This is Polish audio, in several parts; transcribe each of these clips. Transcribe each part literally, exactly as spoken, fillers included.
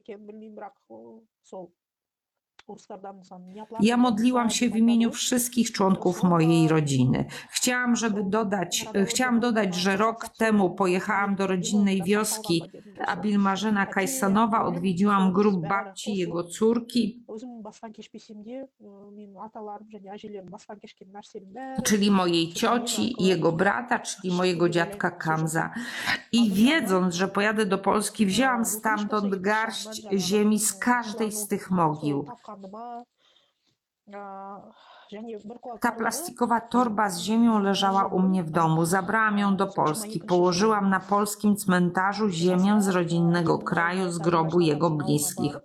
Ja modliłam się w imieniu wszystkich członków mojej rodziny. Chciałam, żeby dodać, chciałam dodać, że rok temu pojechałam do rodzinnej wioski Abil Marzena Kajsanowa, odwiedziłam grób babci, jego córki, czyli mojej cioci, jego brata, czyli mojego dziadka Kamza. I wiedząc, że pojadę do Polski, wzięłam stamtąd garść ziemi z każdej z tych mogił. Ta plastikowa torba z ziemią leżała u mnie w domu. Zabrałam ją do Polski. Położyłam na polskim cmentarzu ziemię z rodzinnego kraju, z grobu jego bliskich.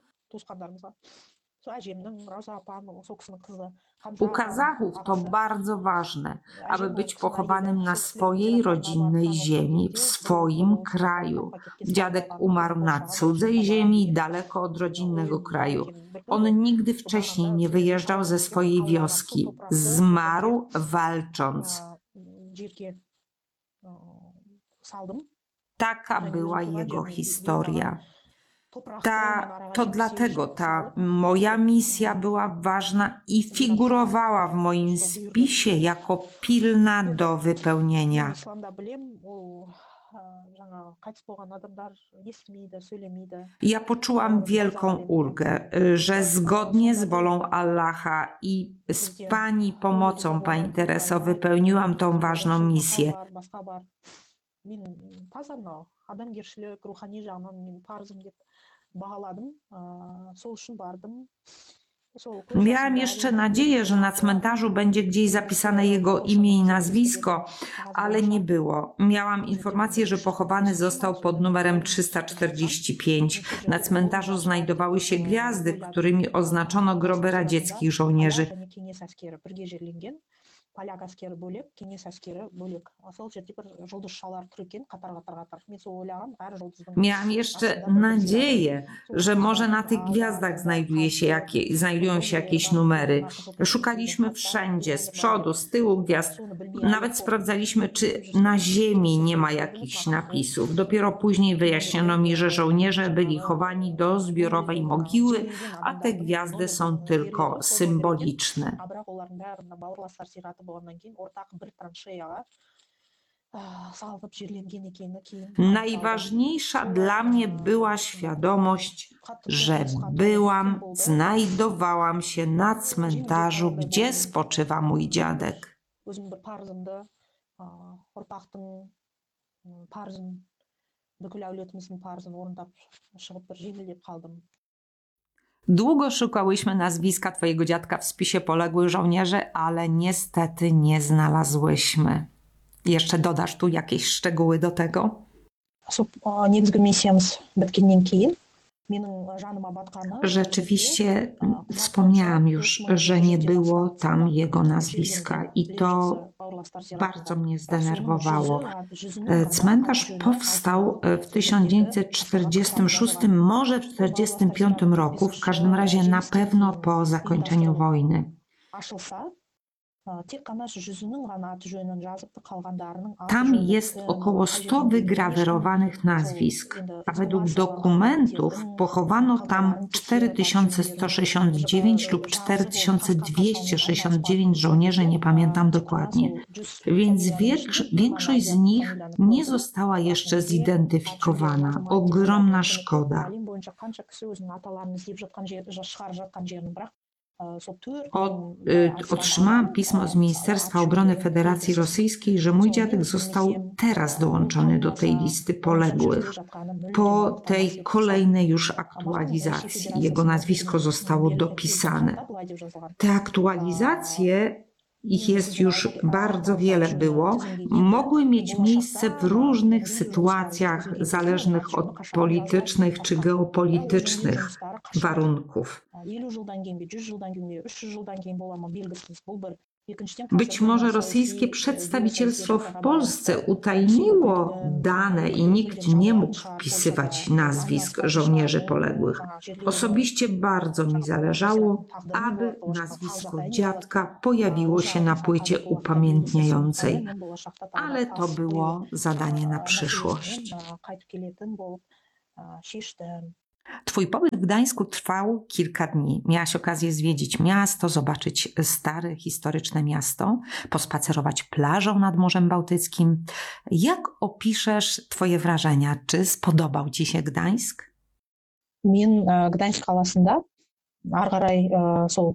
U Kazachów to bardzo ważne, aby być pochowanym na swojej rodzinnej ziemi, w swoim kraju. Dziadek umarł na cudzej ziemi, daleko od rodzinnego kraju. On nigdy wcześniej nie wyjeżdżał ze swojej wioski. Zmarł walcząc. Taka była jego historia. Ta, to dlatego ta moja misja była ważna i figurowała w moim spisie jako pilna do wypełnienia. Ja poczułam wielką ulgę, że zgodnie z wolą Allaha i z Pani pomocą, Pani Tereso, wypełniłam tą ważną misję. Miałam jeszcze nadzieję, że na cmentarzu będzie gdzieś zapisane jego imię i nazwisko, ale nie było. Miałam informację, że pochowany został pod numerem trzysta czterdzieści pięć. Na cmentarzu znajdowały się gwiazdy, którymi oznaczono groby radzieckich żołnierzy. Поляк әскері бөлек, кеңес әскері бөлек. Сол жерде бір жұлдызшалар тұр екен, қатар-қатар-қатар. Мен сол ойлағам, әр жұлдыздың... Miałam jeszcze nadzieję, że może na tych gwiazdach znajduje się jakie, znajdują się jakieś numery. Szukaliśmy wszędzie, z przodu, z tyłu gwiazd. Nawet sprawdzaliśmy, czy na ziemi nie ma jakichś napisów. Dopiero później wyjaśniono mi, że żołnierze byli chowani do zbiorowej mogiły, a te gwiazdy są tylko symboliczne. Najważniejsza dla mnie była świadomość, że byłam, znajdowałam się na cmentarzu, gdzie spoczywa mój dziadek. Długo szukałyśmy nazwiska twojego dziadka w spisie poległych żołnierzy, ale niestety nie znalazłyśmy. Jeszcze dodasz tu jakieś szczegóły do tego? Rzeczywiście wspomniałam już, że nie było tam jego nazwiska i to bardzo mnie zdenerwowało. Cmentarz powstał w tysiąc dziewięćset czterdziestym szóstym, może w tysiąc dziewięćset czterdziestym piątym roku, w każdym razie na pewno po zakończeniu wojny. Tam jest około stu wygrawerowanych nazwisk, a według dokumentów pochowano tam cztery tysiące sto sześćdziesiąt dziewięć lub cztery tysiące dwieście sześćdziesiąt dziewięć żołnierzy, nie pamiętam dokładnie. Więc większość z nich nie została jeszcze zidentyfikowana. Ogromna szkoda. Od, y, otrzymałam pismo z Ministerstwa Obrony Federacji Rosyjskiej, że mój dziadek został teraz dołączony do tej listy poległych. Po tej kolejnej już aktualizacji jego nazwisko zostało dopisane. Te aktualizacje, ich jest już bardzo wiele było, mogły mieć miejsce w różnych sytuacjach zależnych od politycznych czy geopolitycznych warunków. Być może rosyjskie przedstawicielstwo w Polsce utajniło dane i nikt nie mógł wpisywać nazwisk żołnierzy poległych. Osobiście bardzo mi zależało, aby nazwisko dziadka pojawiło się na płycie upamiętniającej, ale to było zadanie na przyszłość. Twój pobyt w Gdańsku trwał kilka dni. Miałaś okazję zwiedzić miasto, zobaczyć stare, historyczne miasto, pospacerować plażą nad Morzem Bałtyckim. Jak opiszesz Twoje wrażenia? Czy spodobał Ci się Gdańsk? Мен Gdańsk қаласында ары қарай сол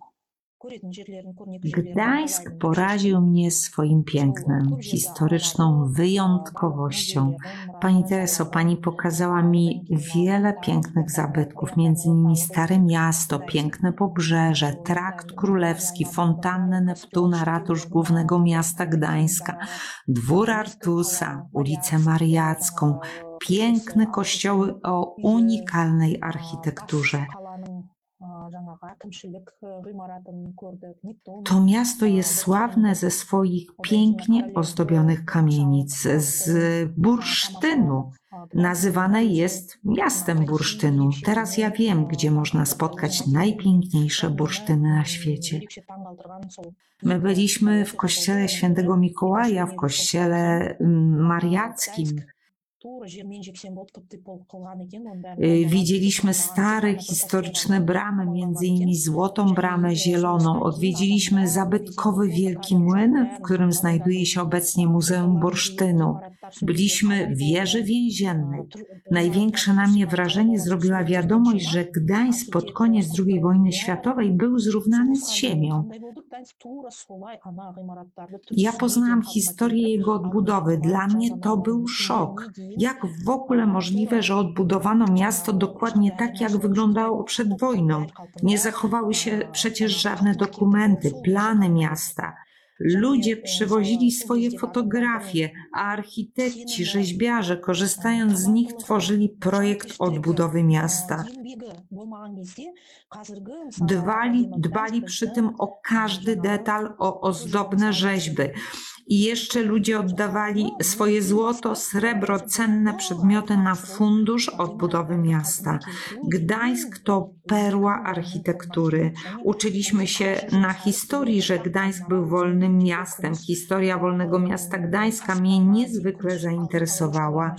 Gdańsk poraził mnie swoim pięknem, historyczną wyjątkowością. Pani Tereso, Pani pokazała mi wiele pięknych zabytków, między innymi Stare Miasto, piękne Pobrzeże, Trakt Królewski, fontannę Neptuna, ratusz głównego miasta Gdańska, dwór Artusa, ulicę Mariacką, piękne kościoły o unikalnej architekturze. To miasto jest sławne ze swoich pięknie ozdobionych kamienic, z bursztynu. Nazywane jest miastem bursztynu. Teraz ja wiem, gdzie można spotkać najpiękniejsze bursztyny na świecie. My byliśmy w kościele Świętego Mikołaja, w kościele mariackim. Widzieliśmy stare, historyczne bramy, między innymi Złotą Bramę Zieloną. Odwiedziliśmy zabytkowy Wielki Młyn, w którym znajduje się obecnie Muzeum Bursztynu. Byliśmy w wieży więziennej. Największe na mnie wrażenie zrobiła wiadomość, że Gdańsk pod koniec drugiej wojny światowej był zrównany z ziemią. Ja poznałam historię jego odbudowy. Dla mnie to był szok. Jak w ogóle możliwe, że odbudowano miasto dokładnie tak, jak wyglądało przed wojną? Nie zachowały się przecież żadne dokumenty, plany miasta. Ludzie przywozili swoje fotografie, a architekci, rzeźbiarze, korzystając z nich, tworzyli projekt odbudowy miasta. Dbali, dbali przy tym o każdy detal, o ozdobne rzeźby. I jeszcze ludzie oddawali swoje złoto, srebro, cenne przedmioty na fundusz odbudowy miasta. Gdańsk to perła architektury. Uczyliśmy się na historii, że Gdańsk był wolnym miastem. Historia wolnego miasta Gdańska mnie niezwykle zainteresowała.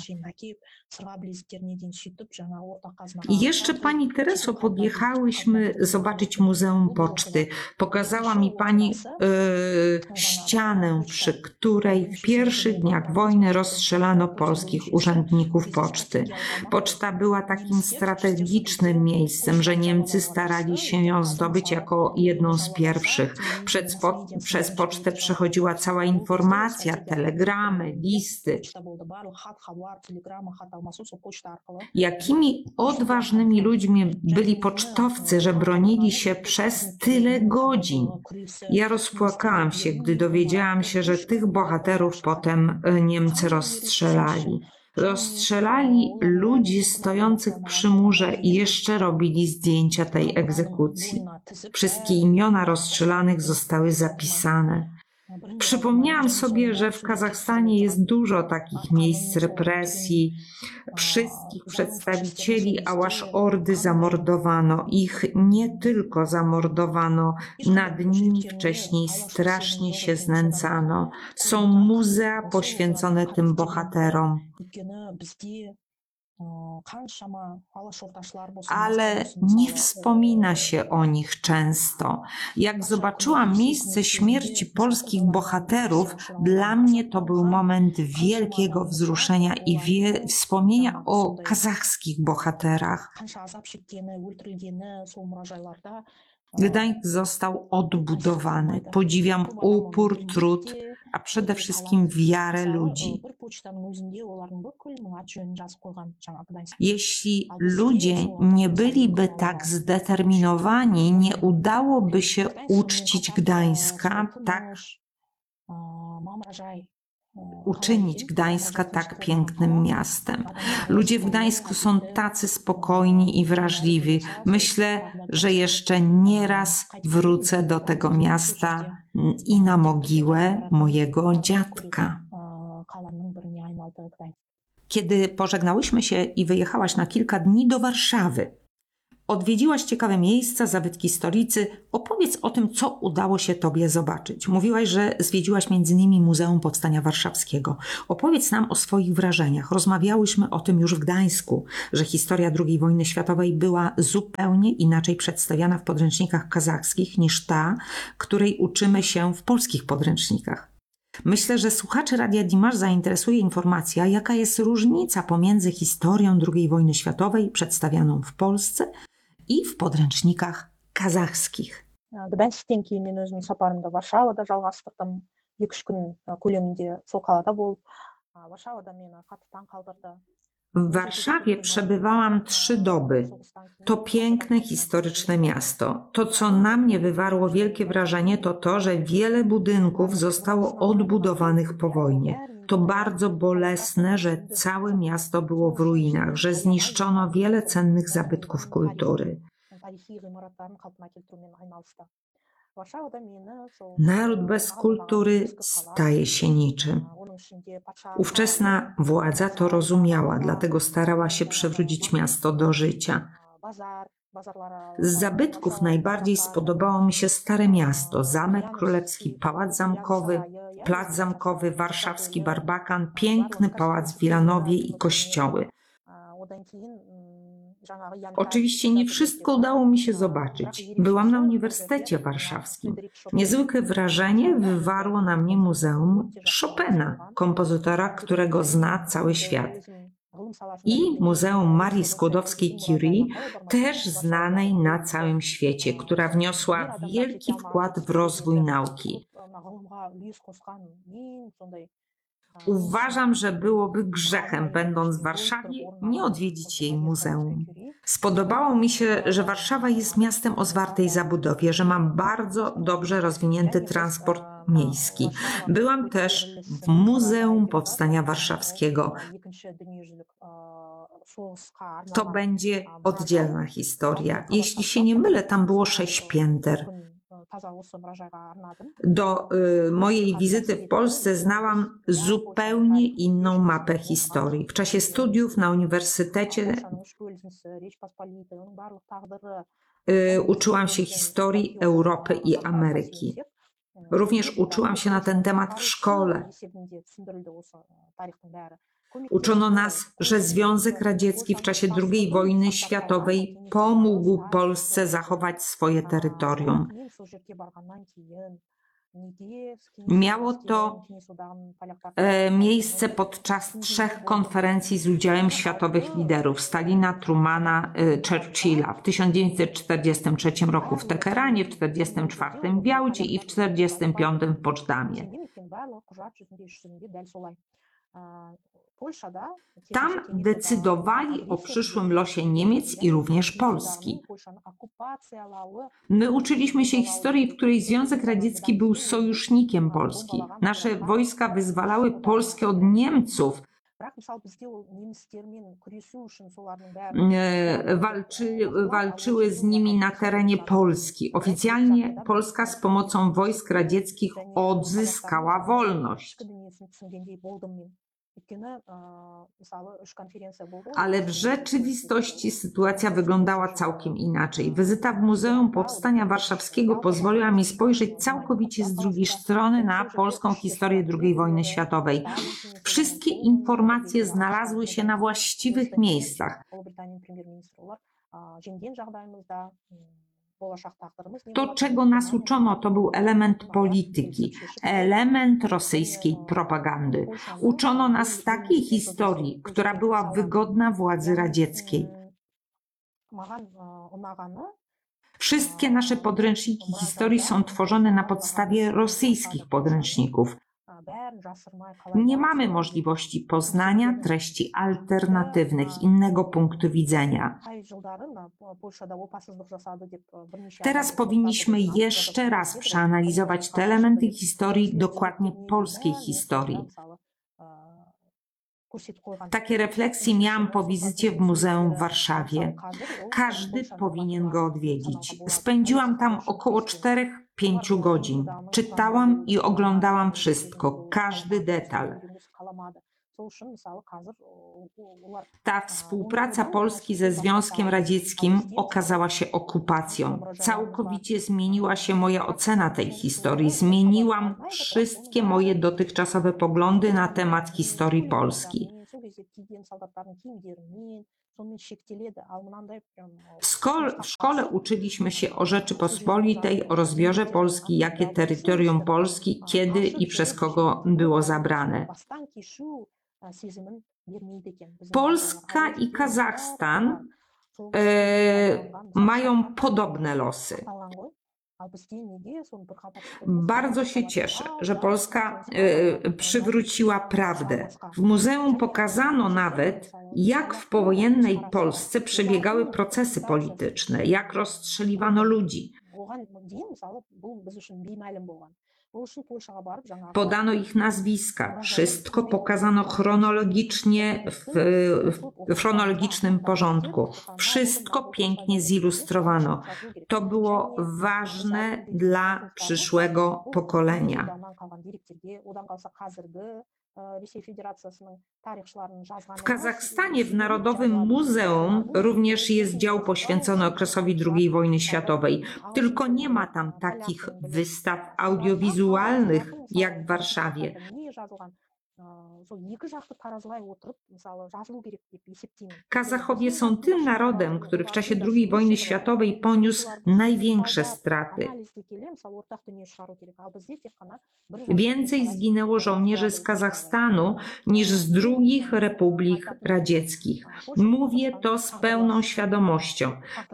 I jeszcze Pani Tereso, podjechałyśmy zobaczyć Muzeum Poczty. Pokazała mi Pani yy, ścianę, przy której w pierwszych dniach wojny rozstrzelano polskich urzędników poczty. Poczta była takim strategicznym miejscem, że Niemcy starali się ją zdobyć jako jedną z pierwszych. Przez, po, przez pocztę przechodziła cała informacja, telegramy, listy. Jakimi odważnymi ludźmi byli pocztowcy, że bronili się przez tyle godzin. Ja rozpłakałam się, gdy dowiedziałam się, że tych bohaterów potem Niemcy rozstrzelali. Rozstrzelali ludzi stojących przy murze i jeszcze robili zdjęcia tej egzekucji. Wszystkie imiona rozstrzelanych zostały zapisane. Przypomniałam sobie, że w Kazachstanie jest dużo takich miejsc represji. Wszystkich przedstawicieli Ałasz-Ordy zamordowano. Ich nie tylko zamordowano, nad nimi wcześniej strasznie się znęcano. Są muzea poświęcone tym bohaterom. Ale nie wspomina się o nich często. Jak zobaczyłam miejsce śmierci polskich bohaterów, dla mnie to był moment wielkiego wzruszenia i wie- wspomnienia o kazachskich bohaterach. Gdańsk został odbudowany. Podziwiam upór, trud, a przede wszystkim wiarę ludzi. Jeśli ludzie nie byliby tak zdeterminowani, nie udałoby się uczcić Gdańska, tak uczynić Gdańska tak pięknym miastem. Ludzie w Gdańsku są tacy spokojni i wrażliwi. Myślę, że jeszcze nieraz wrócę do tego miasta i na mogiłę mojego dziadka. Kiedy pożegnałyśmy się i wyjechałaś na kilka dni do Warszawy, Odwiedziłaś ciekawe miejsca, zabytki stolicy. Opowiedz o tym, co udało się Tobie zobaczyć. Mówiłaś, że zwiedziłaś między innymi Muzeum Powstania Warszawskiego. Opowiedz nam o swoich wrażeniach. Rozmawiałyśmy o tym już w Gdańsku, że historia drugiej wojny światowej była zupełnie inaczej przedstawiana w podręcznikach kazachskich niż ta, której uczymy się w polskich podręcznikach. Myślę, że słuchaczy Radia Dimash zainteresuje informacja, jaka jest różnica pomiędzy historią drugiej wojny światowej przedstawianą w Polsce i w podręcznikach kazachskich. Гданьсктен кейін мен өзімнің сапарымды Варшавада жалғастырдым. Екі үш күн көлемінде сол қалада болып, Варшавада мені қатты таң қалдырды. W Warszawie przebywałam trzy doby. To piękne, historyczne miasto. To, co na mnie wywarło wielkie wrażenie, to to, że wiele budynków zostało odbudowanych po wojnie. To bardzo bolesne, że całe miasto było w ruinach, że zniszczono wiele cennych zabytków kultury. Naród bez kultury staje się niczym. Ówczesna władza to rozumiała, dlatego starała się przywrócić miasto do życia. Z zabytków najbardziej spodobało mi się Stare Miasto, Zamek Królewski, Pałac Zamkowy, Plac Zamkowy, Warszawski Barbakan, piękny Pałac w Wilanowie i kościoły. Oczywiście nie wszystko udało mi się zobaczyć. Byłam na Uniwersytecie Warszawskim. Niezwykłe wrażenie wywarło na mnie Muzeum Chopina, kompozytora, którego zna cały świat. I Muzeum Marii Skłodowskiej-Curie, też znanej na całym świecie, która wniosła wielki wkład w rozwój nauki. Uważam, że byłoby grzechem, będąc w Warszawie, nie odwiedzić jej muzeum. Spodobało mi się, że Warszawa jest miastem o zwartej zabudowie, że ma bardzo dobrze rozwinięty transport miejski. Byłam też w Muzeum Powstania Warszawskiego. To będzie oddzielna historia. Jeśli się nie mylę, tam było sześć pięter. Do y, mojej wizyty w Polsce znałam zupełnie inną mapę historii. W czasie studiów na uniwersytecie y, uczyłam się historii Europy i Ameryki. Również uczyłam się na ten temat w szkole. Uczono nas, że Związek Radziecki w czasie drugiej wojny światowej pomógł Polsce zachować swoje terytorium. Miało to e, miejsce podczas trzech konferencji z udziałem światowych liderów: Stalina, Trumana, e, Churchilla w tysiąc dziewięćset czterdziestym trzecim roku w Teheranie, w tysiąc dziewięćset czterdziestym czwartym w Jałcie i w tysiąc dziewięćset czterdziestym piątym w Poczdamie. Tam decydowali o przyszłym losie Niemiec i również Polski. My uczyliśmy się historii, w której Związek Radziecki był sojusznikiem Polski. Nasze wojska wyzwalały Polskę od Niemców. Walczy, walczyły z nimi na terenie Polski. Oficjalnie Polska z pomocą wojsk radzieckich odzyskała wolność. Ale w rzeczywistości sytuacja wyglądała całkiem inaczej. Wizyta w Muzeum Powstania Warszawskiego pozwoliła mi spojrzeć całkowicie z drugiej strony na polską historię drugiej wojny światowej. Wszystkie informacje znalazły się na właściwych miejscach. To, czego nas uczono, to był element polityki, element rosyjskiej propagandy. Uczono nas takiej historii, która była wygodna władzy radzieckiej. Wszystkie nasze podręczniki historii są tworzone na podstawie rosyjskich podręczników. Nie mamy możliwości poznania treści alternatywnych, innego punktu widzenia. Teraz powinniśmy jeszcze raz przeanalizować te elementy historii, dokładnie polskiej historii. Takie refleksje miałam po wizycie w muzeum w Warszawie. Każdy powinien go odwiedzić. Spędziłam tam około czterech pięciu godzin. Czytałam i oglądałam wszystko, każdy detal. Ta współpraca Polski ze Związkiem Radzieckim okazała się okupacją. Całkowicie zmieniła się moja ocena tej historii. Zmieniłam wszystkie moje dotychczasowe poglądy na temat historii Polski. W szkole, w szkole uczyliśmy się o Rzeczypospolitej, o rozbiorze Polski, jakie terytorium Polski, kiedy i przez kogo było zabrane. Polska i Kazachstan e, mają podobne losy. Bardzo się cieszę, że Polska e, przywróciła prawdę. W muzeum pokazano nawet, jak w powojennej Polsce przebiegały procesy polityczne, jak rozstrzeliwano ludzi. Podano ich nazwiska. Wszystko pokazano chronologicznie w, w chronologicznym porządku. Wszystko pięknie zilustrowano. To było ważne dla przyszłego pokolenia. W Kazachstanie w Narodowym Muzeum również jest dział poświęcony okresowi drugiej wojny światowej. Tylko nie ma tam takich wystaw audiowizualnych jak w Warszawie. Kazachowie są tym narodem, który w czasie drugiej wojny światowej poniósł największe straty. Więcej zginęło żołnierzy z Kazachstanu niż z drugich republik radzieckich. Mówię to z pełną świadomością.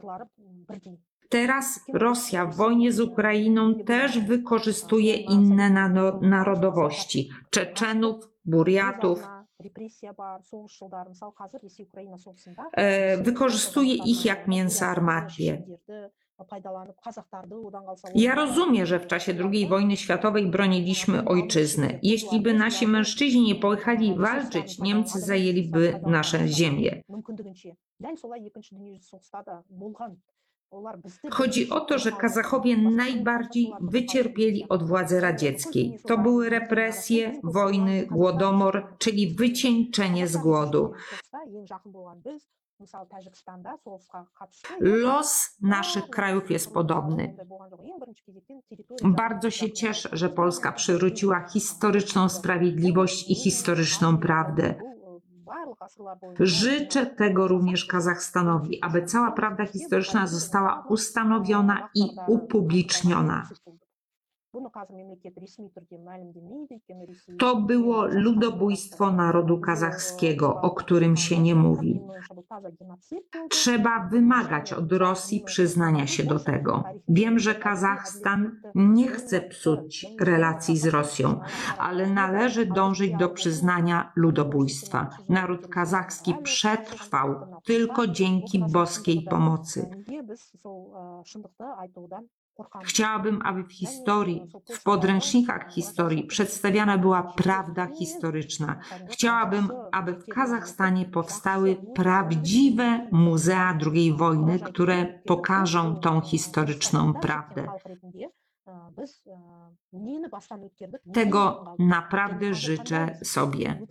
Teraz Rosja w wojnie z Ukrainą też wykorzystuje inne narodowości. Czeczenów, Burjatów. E, wykorzystuje ich jak mięso armatnie. Ja rozumiem, że w czasie drugiej wojny światowej broniliśmy ojczyzny. Jeśli by nasi mężczyźni nie pojechali walczyć, Niemcy zajęliby nasze ziemię. Chodzi o to, że Kazachowie najbardziej wycierpieli od władzy radzieckiej. To były represje, wojny, głodomor, czyli wycieńczenie z głodu. Los naszych krajów jest podobny. Bardzo się cieszę, że Polska przywróciła historyczną sprawiedliwość i historyczną prawdę. Życzę tego również Kazachstanowi, aby cała prawda historyczna została ustanowiona i upubliczniona. To było ludobójstwo narodu kazachskiego, o którym się nie mówi. Trzeba wymagać od Rosji przyznania się do tego. Wiem, że Kazachstan nie chce psuć relacji z Rosją, ale należy dążyć do przyznania ludobójstwa. Naród kazachski przetrwał tylko dzięki boskiej pomocy. Chciałabym, aby w historii, w podręcznikach historii przedstawiana była prawda historyczna. Chciałabym, aby w Kazachstanie powstały prawdziwe muzea drugiej wojny, które pokażą tą historyczną prawdę. Tego naprawdę życzę sobie.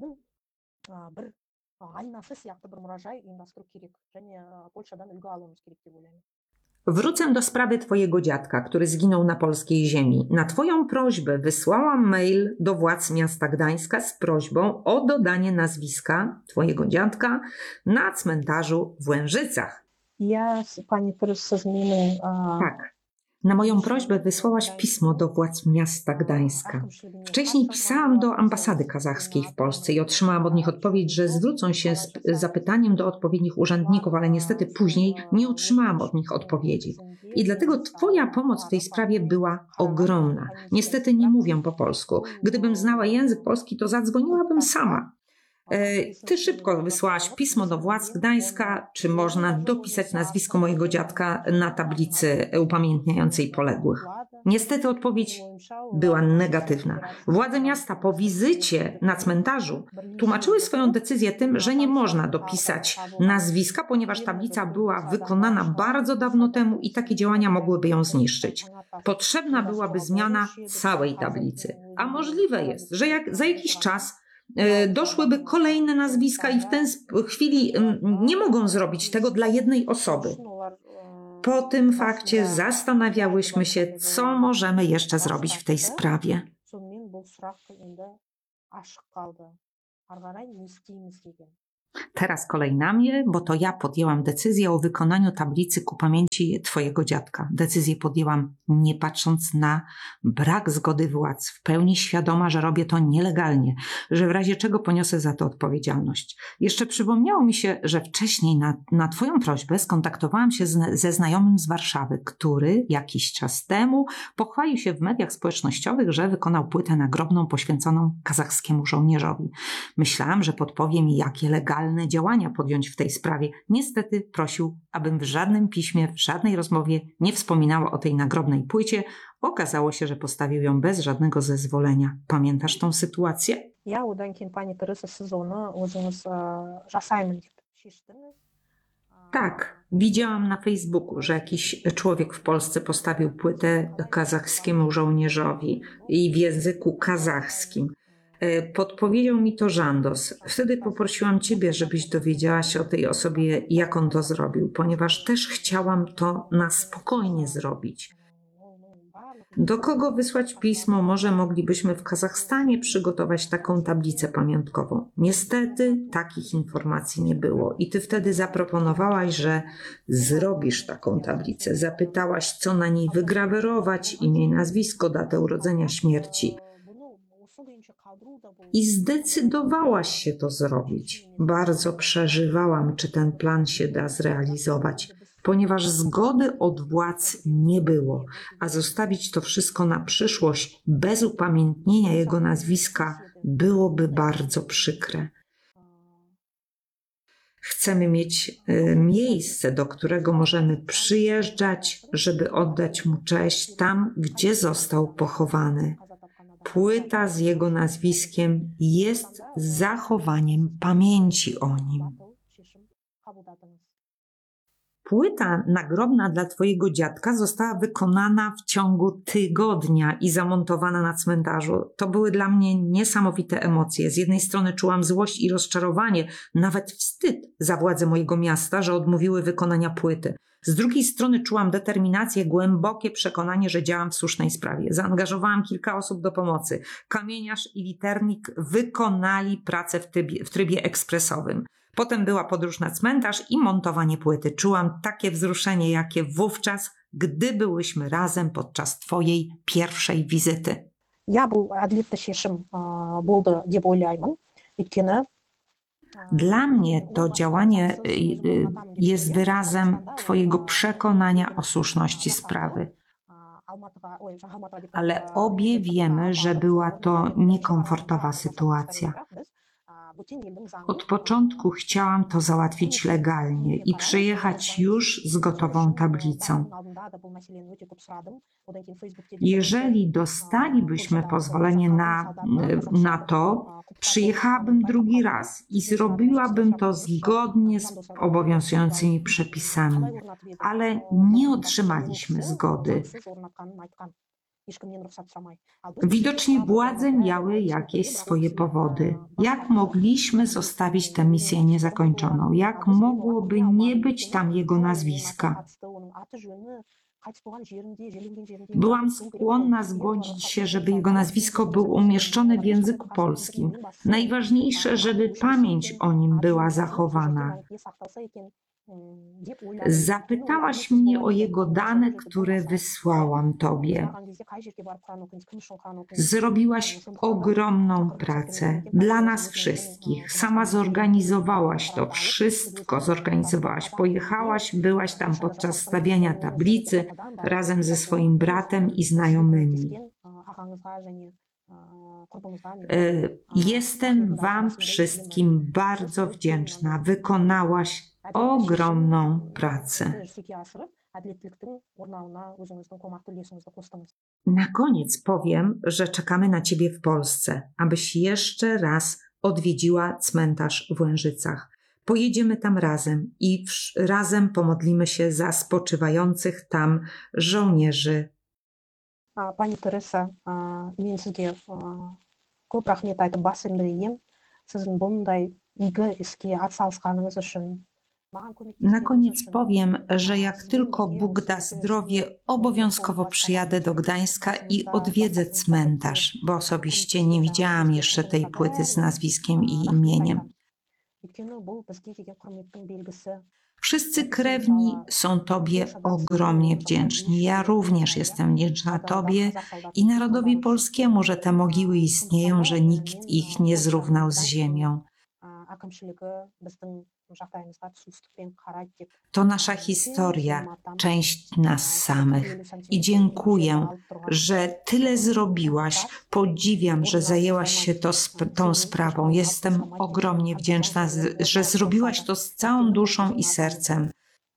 Wrócę do sprawy twojego dziadka, który zginął na polskiej ziemi. Na twoją prośbę wysłałam mail do władz miasta Gdańska z prośbą o dodanie nazwiska twojego dziadka na cmentarzu w Łężycach. Ja, pani proszę, zmienię. Tak. Na moją prośbę wysłałaś pismo do władz miasta Gdańska. Wcześniej pisałam do ambasady kazachskiej w Polsce i otrzymałam od nich odpowiedź, że zwrócą się z zapytaniem do odpowiednich urzędników, ale niestety później nie otrzymałam od nich odpowiedzi. I dlatego twoja pomoc w tej sprawie była ogromna. Niestety nie mówię po polsku. Gdybym znała język polski, to zadzwoniłabym sama. Ty szybko wysłałaś pismo do władz Gdańska, czy można dopisać nazwisko mojego dziadka na tablicy upamiętniającej poległych. Niestety odpowiedź była negatywna. Władze miasta po wizycie na cmentarzu tłumaczyły swoją decyzję tym, że nie można dopisać nazwiska, ponieważ tablica była wykonana bardzo dawno temu i takie działania mogłyby ją zniszczyć. Potrzebna byłaby zmiana całej tablicy. A możliwe jest, że jak za jakiś czas e, doszłyby kolejne nazwiska i w tej chwili m, nie mogą zrobić tego dla jednej osoby. Po tym fakcie zastanawiałyśmy się, co możemy jeszcze zrobić w tej sprawie. Teraz kolej na mnie, bo to ja podjęłam decyzję o wykonaniu tablicy ku pamięci twojego dziadka. Decyzję podjęłam nie patrząc na brak zgody władz, w pełni świadoma, że robię to nielegalnie, że w razie czego poniosę za to odpowiedzialność. Jeszcze przypomniało mi się, że wcześniej na, na twoją prośbę skontaktowałam się z, ze znajomym z Warszawy, który jakiś czas temu pochwalił się w mediach społecznościowych, że wykonał płytę nagrobną poświęconą kazachskiemu żołnierzowi. Myślałam, że podpowie mi, jakie legalne działania podjąć w tej sprawie. Niestety prosił, abym w żadnym piśmie, w żadnej rozmowie nie wspominała o tej nagrobnej płycie. Okazało się, że postawił ją bez żadnego zezwolenia. Pamiętasz tą sytuację? Ja одан кейін пани Тереса сіз оны өзіңіз жасаймын деп шештіңіз. Tak, widziałam na Facebooku, że jakiś człowiek w Polsce postawił płytę kazachskiemu żołnierzowi i w języku kazachskim. Podpowiedział mi to Żandos. Wtedy poprosiłam ciebie, żebyś dowiedziała się o tej osobie, jak on to zrobił, ponieważ też chciałam to na spokojnie zrobić. Do kogo wysłać pismo? Może moglibyśmy w Kazachstanie przygotować taką tablicę pamiątkową. Niestety takich informacji nie było i ty wtedy zaproponowałaś, że zrobisz taką tablicę. Zapytałaś, co na niej wygrawerować, imię, nazwisko, datę urodzenia, śmierci. I zdecydowałaś się to zrobić. Bardzo przeżywałam, czy ten plan się da zrealizować, ponieważ zgody od władz nie było, a zostawić to wszystko na przyszłość bez upamiętnienia jego nazwiska byłoby bardzo przykre. Chcemy mieć y, miejsce, do którego możemy przyjeżdżać, żeby oddać mu cześć tam, gdzie został pochowany. Płyta z jego nazwiskiem jest zachowaniem pamięci o nim. Płyta nagrobna dla twojego dziadka została wykonana w ciągu tygodnia i zamontowana na cmentarzu. To były dla mnie niesamowite emocje. Z jednej strony czułam złość i rozczarowanie, nawet wstyd za władze mojego miasta, że odmówiły wykonania płyty. Z drugiej strony czułam determinację, głębokie przekonanie, że działam w słusznej sprawie. Zaangażowałam kilka osób do pomocy. Kamieniarz i liternik wykonali pracę w trybie, w trybie ekspresowym. Potem była podróż na cmentarz i montowanie płyty. Czułam takie wzruszenie, jakie wówczas, gdy byłyśmy razem podczas twojej pierwszej wizyty. Ja бұл әділетті шешім болды деп ойлаймын. Өйткені Dla mnie to działanie jest wyrazem twojego przekonania o słuszności sprawy. Ale obie wiemy, że była to niekomfortowa sytuacja. Od początku chciałam to załatwić legalnie i przyjechać już z gotową tablicą. Jeżeli dostalibyśmy pozwolenie na, na to, przyjechałabym drugi raz i zrobiłabym to zgodnie z obowiązującymi przepisami, ale nie otrzymaliśmy zgody. Widocznie władze miały jakieś swoje powody. Jak mogliśmy zostawić tę misję niezakończoną? Jak mogłoby nie być tam jego nazwiska? Byłam skłonna zgodzić się, żeby jego nazwisko było umieszczone w języku polskim. Najważniejsze, żeby pamięć o nim była zachowana. Zapytałaś mnie o jego dane, które wysłałam tobie. Zrobiłaś ogromną pracę dla nas wszystkich. Sama zorganizowałaś to wszystko, zorganizowałaś. Pojechałaś, byłaś tam podczas stawiania tablicy razem ze swoim bratem i znajomymi. Jestem wam wszystkim bardzo wdzięczna. Wykonałaś ogromną pracę. Na koniec powiem, że czekamy na ciebie w Polsce, abyś jeszcze raz odwiedziła cmentarz w Łężycach. Pojedziemy tam razem i razem pomodlimy się za spoczywających tam żołnierzy. Pani Тереса, мен сізге көп рахмет айтып бас имеймін. Сіздің бұндай игі іске атсалысқаныңыз үшін. Na koniec powiem, że jak tylko Bóg da zdrowie, obowiązkowo przyjadę do Gdańska i odwiedzę cmentarz, bo osobiście nie widziałam jeszcze tej płyty z nazwiskiem i imieniem. Wszyscy krewni są Tobie ogromnie wdzięczni. Ja również jestem wdzięczna Tobie i narodowi polskiemu, że te mogiły istnieją, że nikt ich nie zrównał z ziemią. To nasza historia, część nas samych. I dziękuję, że tyle zrobiłaś. Podziwiam, że zajęłaś się to, tą sprawą. Jestem ogromnie wdzięczna, że zrobiłaś to z całą duszą i sercem.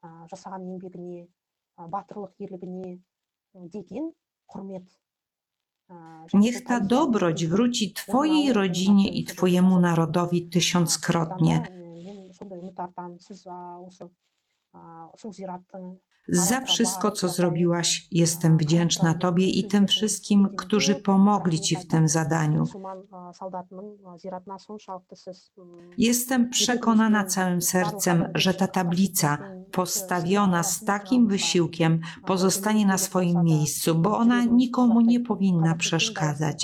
Niech ta dobroć wróci Twojej rodzinie i Twojemu narodowi tysiąckrotnie. Za wszystko, co zrobiłaś, jestem wdzięczna Tobie i tym wszystkim, którzy pomogli Ci w tym zadaniu. Jestem przekonana całym sercem, że ta tablica, postawiona z takim wysiłkiem, pozostanie na swoim miejscu, bo ona nikomu nie powinna przeszkadzać.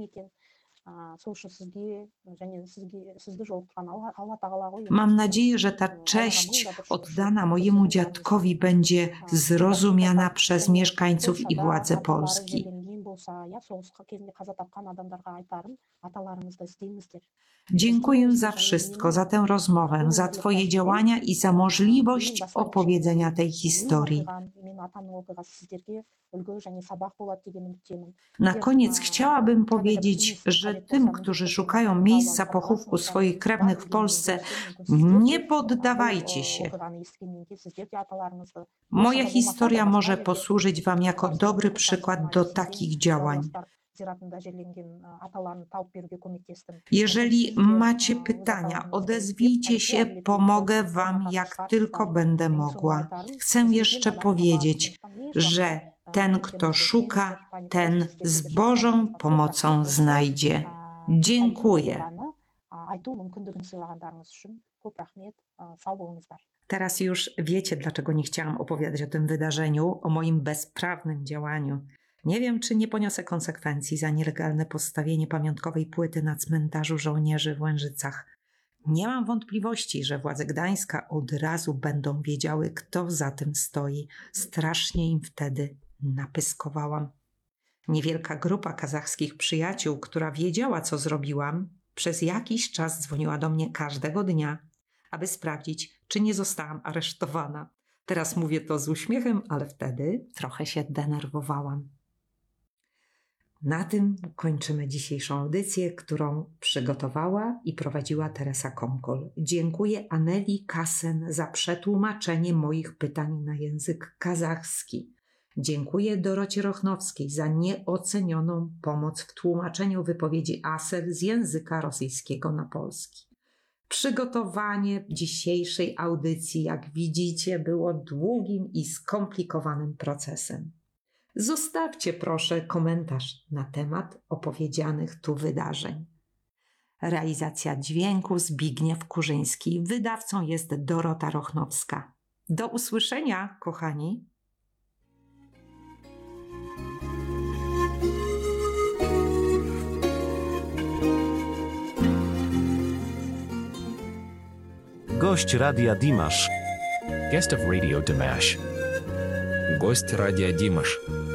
Mam nadzieję, że ta cześć oddana mojemu dziadkowi będzie zrozumiana przez mieszkańców i władze Polski. Dziękuję za wszystko, za tę rozmowę, za Twoje działania i za możliwość opowiedzenia tej historii. Na koniec chciałabym powiedzieć, że tym, którzy szukają miejsca pochówku swoich krewnych w Polsce, nie poddawajcie się. Moja historia może posłużyć Wam jako dobry przykład do takich działań. Jeżeli macie pytania, odezwijcie się, pomogę Wam jak tylko będę mogła. Chcę jeszcze powiedzieć, że ten, kto szuka, ten z Bożą pomocą znajdzie. Dziękuję. Teraz już wiecie, dlaczego nie chciałam opowiadać o tym wydarzeniu, o moim bezprawnym działaniu. Nie wiem, czy nie poniosę konsekwencji za nielegalne postawienie pamiątkowej płyty na cmentarzu żołnierzy w Łężycach. Nie mam wątpliwości, że władze Gdańska od razu będą wiedziały, kto za tym stoi. Strasznie im wtedy napyskowałam. Niewielka grupa kazachskich przyjaciół, która wiedziała, co zrobiłam, przez jakiś czas dzwoniła do mnie każdego dnia, aby sprawdzić, czy nie zostałam aresztowana. Teraz mówię to z uśmiechem, ale wtedy trochę się denerwowałam. Na tym kończymy dzisiejszą audycję, którą przygotowała i prowadziła Teresa Komkol. Dziękuję Aneli Kasen za przetłumaczenie moich pytań na język kazachski. Dziękuję Dorocie Rochnowskiej za nieocenioną pomoc w tłumaczeniu wypowiedzi Aser z języka rosyjskiego na polski. Przygotowanie dzisiejszej audycji, jak widzicie, było długim i skomplikowanym procesem. Zostawcie proszę komentarz na temat opowiedzianych tu wydarzeń. Realizacja dźwięku Zbigniew Kurzyński. Wydawcą jest Dorota Rochnowska. Do usłyszenia, kochani. Gość Radia Dimash. Guest of Radio Dimash. Гость радио Димаш.